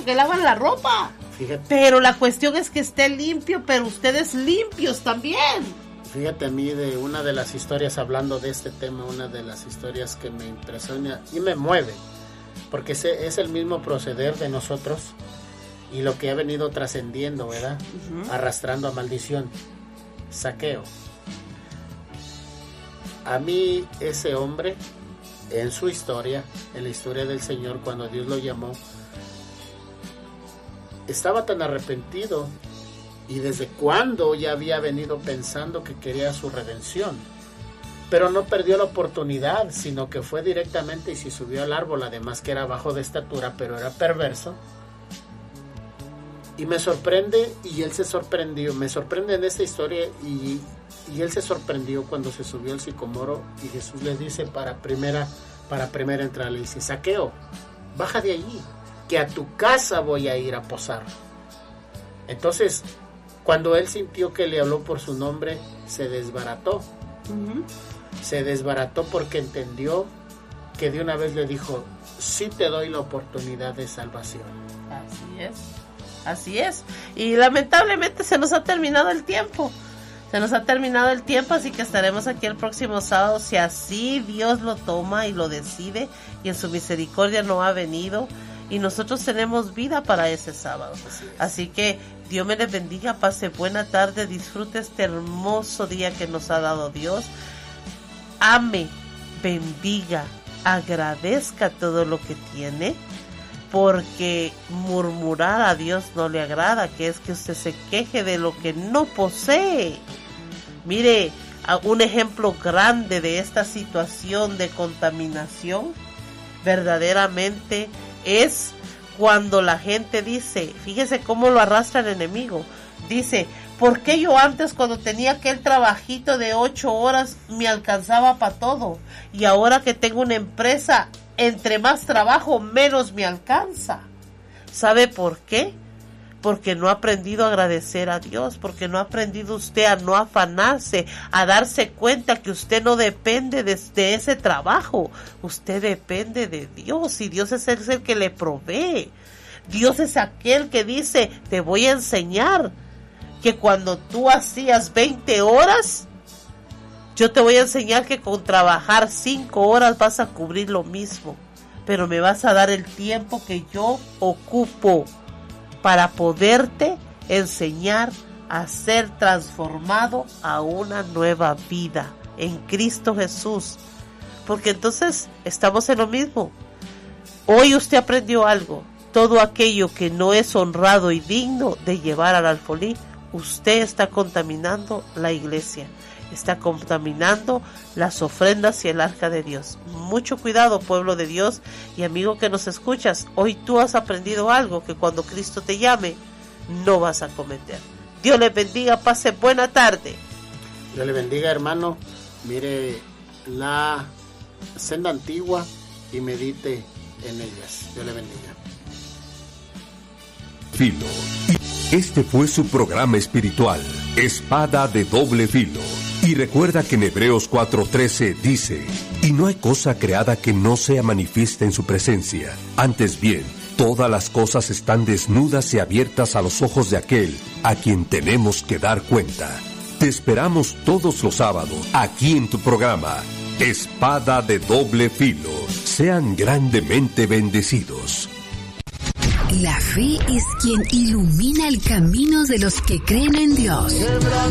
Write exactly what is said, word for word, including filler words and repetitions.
que lavan la ropa. Fíjate. Pero la cuestión es que esté limpio, pero ustedes limpios también. Fíjate, a mí de una de las historias, hablando de este tema, una de las historias que me impresiona y me mueve, porque es el mismo proceder de nosotros y lo que ha venido trascendiendo, ¿verdad? Uh-huh. Arrastrando a maldición. Zaqueo. A mí ese hombre, en su historia, en la historia del Señor, cuando Dios lo llamó, estaba tan arrepentido y desde cuándo ya había venido pensando que quería su redención, pero no perdió la oportunidad, sino que fue directamente y se subió al árbol, además que era bajo de estatura, pero era perverso. Y me sorprende, y él se sorprendió, me sorprende en esta historia, y, y él se sorprendió cuando se subió al sicomoro, y Jesús le dice para primera, para primera entrada, le dice: Zaqueo, baja de allí, que a tu casa voy a ir a posar. Entonces, cuando él sintió que le habló por su nombre, se desbarató. Uh-huh. Se desbarató porque entendió que de una vez le dijo: sí te doy la oportunidad de salvación. Así es, así es. Y lamentablemente se nos ha terminado el tiempo. Se nos ha terminado el tiempo, así que estaremos aquí el próximo sábado, si así Dios lo toma y lo decide, y en su misericordia no ha venido. Y nosotros tenemos vida para ese sábado. Así, así que Dios me les bendiga, pase buena tarde, disfrute este hermoso día que nos ha dado Dios. Ame, bendiga, agradezca todo lo que tiene, porque murmurar a Dios no le agrada, que es que usted se queje de lo que no posee. Mire, un ejemplo grande de esta situación de contaminación, verdaderamente, es cuando la gente dice, fíjese cómo lo arrastra el enemigo, dice: ¿por qué yo antes, cuando tenía aquel trabajito de ocho horas, me alcanzaba para todo? Y ahora que tengo una empresa, entre más trabajo, menos me alcanza. ¿Sabe por qué? Porque no ha aprendido a agradecer a Dios, porque no ha aprendido usted a no afanarse, a darse cuenta que usted no depende de, de ese trabajo, usted depende de Dios, y Dios es el, el que le provee. Dios es aquel que dice: te voy a enseñar que cuando tú hacías veinte horas, yo te voy a enseñar que con trabajar cinco horas vas a cubrir lo mismo, pero me vas a dar el tiempo que yo ocupo para poderte enseñar a ser transformado a una nueva vida en Cristo Jesús. Porque entonces estamos en lo mismo. Hoy usted aprendió algo. Todo aquello que no es honrado y digno de llevar al alfolí, usted está contaminando la iglesia, está contaminando las ofrendas y el arca de Dios. Mucho cuidado, pueblo de Dios y amigo que nos escuchas. Hoy tú has aprendido algo que cuando Cristo te llame no vas a cometer. Dios les bendiga, pase buena tarde. Dios le bendiga, hermano. Mire la senda antigua y medite en ellas. Dios le bendiga. Filo. Este fue su programa espiritual, Espada de Doble Filo. Y recuerda que en Hebreos cuatro trece dice: y no hay cosa creada que no sea manifiesta en su presencia. Antes bien, todas las cosas están desnudas y abiertas a los ojos de aquel a quien tenemos que dar cuenta. Te esperamos todos los sábados, aquí en tu programa, Espada de Doble Filo. Sean grandemente bendecidos. La fe es quien ilumina el camino de los que creen en Dios.